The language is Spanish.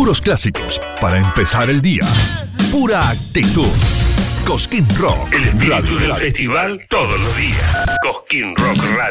Puros clásicos para empezar el día. Pura actitud. Cosquín Rock. El espíritu del festival todos los días. Cosquín Rock Radio.